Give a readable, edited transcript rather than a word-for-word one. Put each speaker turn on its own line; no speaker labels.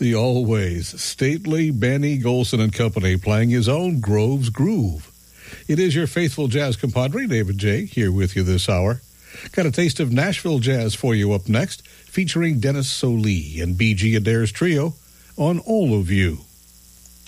The always stately Benny Golson and Company playing his own Grove's Groove. It is your faithful jazz compadre, David J., here with you this hour. Got a taste of Nashville jazz for you up next, featuring Dennis Solie and B.G. Adair's trio on All of You.